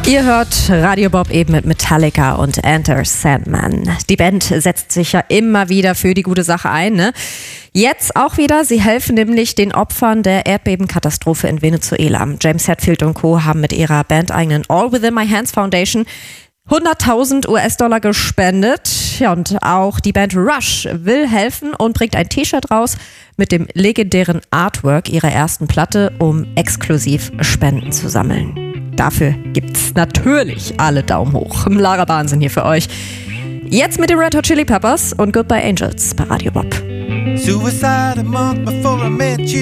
Ihr hört Radio Bob eben mit Metallica und Enter Sandman. Die Band setzt sich ja immer wieder für die gute Sache ein, ne? Jetzt auch wieder, sie helfen nämlich den Opfern der Erdbebenkatastrophe in Venezuela. James Hetfield und Co. haben mit ihrer bandeigenen All Within My Hands Foundation 100.000 US-Dollar gespendet. Ja, und auch die Band Rush will helfen und bringt ein T-Shirt raus mit dem legendären Artwork ihrer ersten Platte, um exklusiv Spenden zu sammeln. Dafür gibt's natürlich alle Daumen hoch. Lara Wahnsinn hier für euch. Jetzt mit den Red Hot Chili Peppers und Goodbye Angels bei Radio Bob. Suicide a month before I met you.